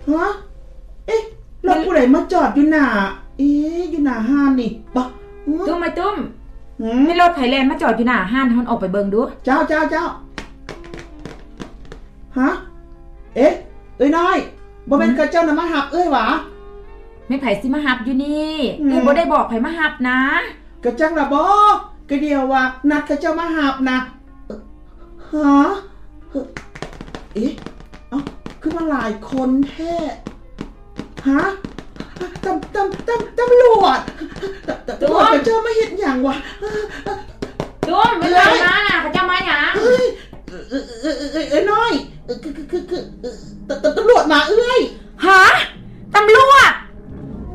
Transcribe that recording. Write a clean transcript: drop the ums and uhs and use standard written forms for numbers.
ฮะเอ๊ะรถผู้ใดมาจอดอยู่หน้าอยู่หน้าห้างนี่ปะตุ้มไม่ตุ้มไม่รถไผแลนด์มาจอดอยู่หน้าห้างท่านออกไปเบิ่งดูเจ้าฮะเอ๊ะเอ้ยน้อยบ่แม่นกระเจ้าน่ะมาหับเอ้ยหวะไม่ไผสิมาหับอยู่นี่บ่ได้บอกไผมาหับนะกระจังล่ะบ่กระเดียวว่านัดกระเจ้ามาหับนะฮะเอ๊ะคือมาหลายคนแท้ฮะตำรวจกระเจ้ามาเฮ็ดหยังวะตุ้มไม่ไผมาน่ะกระเจ้ามาหยังเอ้ยน้อยคือตำรวจมาเอ้ยฮะตำรวจ